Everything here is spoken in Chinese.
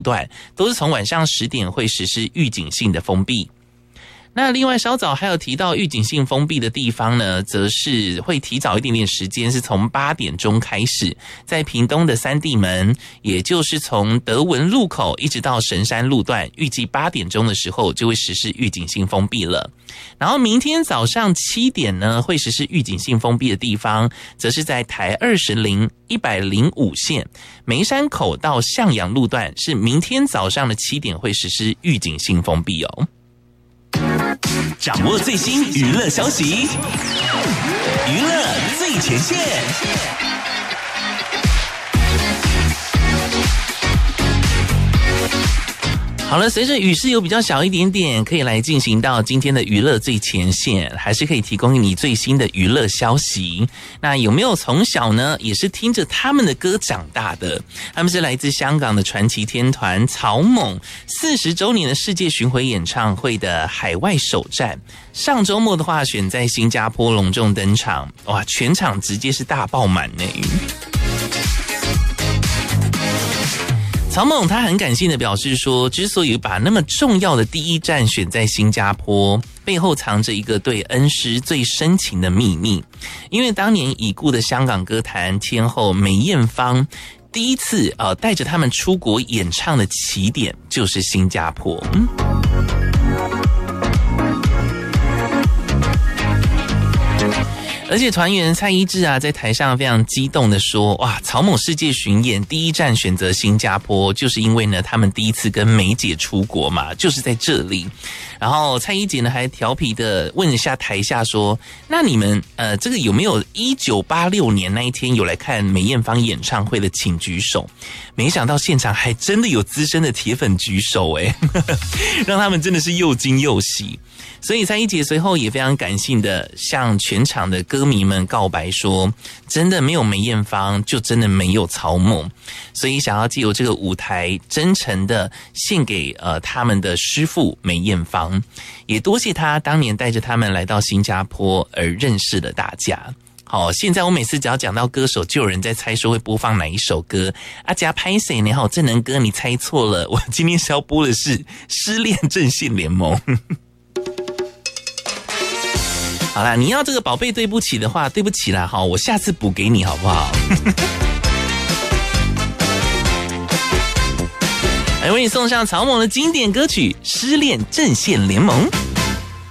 段，都是从晚上10点会实施预警性的封闭。那另外稍早还有提到预警性封闭的地方呢，则是会提早一点点时间，是从8点钟开始，在屏东的三地门，也就是从德文路口一直到神山路段，预计8点钟的时候就会实施预警性封闭了。然后明天早上7点呢，会实施预警性封闭的地方，则是在台20、105线梅山口到向阳路段，是明天早上的7点会实施预警性封闭哦。 掌握最新娱乐消息，娱乐最前线。 好了，随着雨势有比较小一点点，可以来进行到今天的娱乐最前线，还是可以提供给你最新的娱乐消息。那有没有从小呢，也是听着他们的歌长大的？他们是来自香港的传奇天团草蜢，40周年的世界巡回演唱会的海外首站，上周末的话选在新加坡隆重登场，哇，全场直接是大爆满呢。草蜢他很感性的表示说，之所以把那么重要的第一站选在新加坡，背后藏着一个对恩师最深情的秘密。因为当年已故的香港歌坛天后梅艳芳，第一次带着他们出国演唱的起点就是新加坡。而且团员蔡一智在台上非常激动的说，哇，草蜢世界巡演第一站选择新加坡，就是因为呢他们第一次跟梅姐出国嘛，就是在这里。然后蔡一姐呢还调皮的问一下台下说，那你们这个有没有1986年那一天有来看梅艳芳演唱会的请举手？没想到现场还真的有资深的铁粉举手让他们真的是又惊又喜。所以蔡一姐随后也非常感性的向全场的歌迷们告白说，真的没有梅艳芳，就真的没有草蜢。所以想要藉由这个舞台真诚的献给他们的师父梅艳芳，也多谢他当年带着他们来到新加坡而认识了大家。好，现在我每次只要讲到歌手，就有人在猜说会播放哪一首歌。加拍谁呢？正能哥，你猜错了，我今天是要播的是失恋阵线联盟。好啦，你要这个宝贝对不起的话，对不起啦，我下次补给你好不好？来为你送上草蜢的经典歌曲《失恋阵线联盟》。